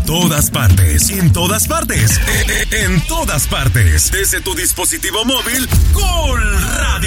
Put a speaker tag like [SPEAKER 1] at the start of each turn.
[SPEAKER 1] todas partes. En todas partes. En todas partes. Desde tu dispositivo móvil, Gol Radio.